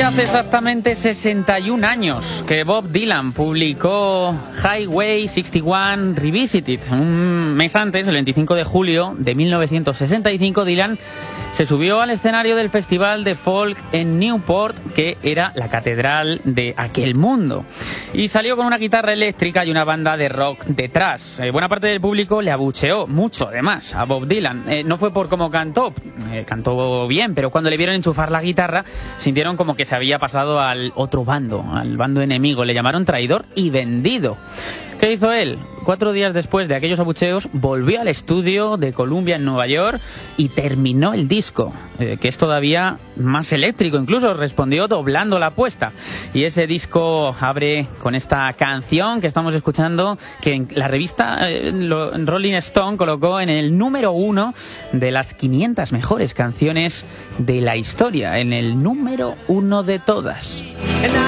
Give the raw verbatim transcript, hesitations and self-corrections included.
hace exactamente sesenta y un años que Bob Dylan publicó Highway sesenta y uno Revisited. Un mes antes, el veinticinco de julio de mil novecientos sesenta y cinco, Dylan se subió al escenario del Festival de Folk en Newport, que era la catedral de aquel mundo. Y salió con una guitarra eléctrica y una banda de rock detrás. Eh, buena parte del público le abucheó, mucho además, a Bob Dylan. Eh, no fue por cómo cantó, eh, cantó bien, pero cuando le vieron enchufar la guitarra, sintieron como que se había pasado al otro bando, al bando enemigo. Le llamaron traidor y vendido. ¿Qué hizo él? Cuatro días después de aquellos abucheos, volvió al estudio de Columbia en Nueva York y terminó el disco, eh, que es todavía más eléctrico, incluso respondió doblando la apuesta. Y ese disco abre con esta canción que estamos escuchando, que en la revista eh, Rolling Stone colocó en el número uno de las quinientas mejores canciones de la historia, en el número uno de todas.